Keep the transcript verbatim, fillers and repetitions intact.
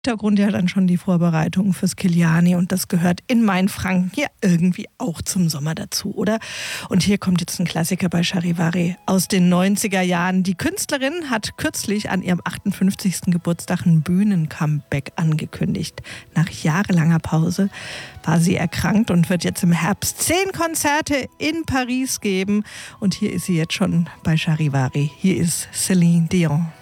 Hintergrund ja dann schon die Vorbereitungen fürs Kiliani und das gehört in Mainfranken ja irgendwie auch zum Sommer dazu, oder? Und hier kommt jetzt ein Klassiker bei Charivari aus den neunziger Jahren. Die Künstlerin hat kürzlich an ihrem achtundfünfzigsten Geburtstag ein Bühnen-Comeback angekündigt. Nach jahrelanger Pause war sie erkrankt und wird jetzt im Herbst zehn Konzerte in Paris geben. Und hier ist sie jetzt schon bei Charivari. Hier ist Céline Dion.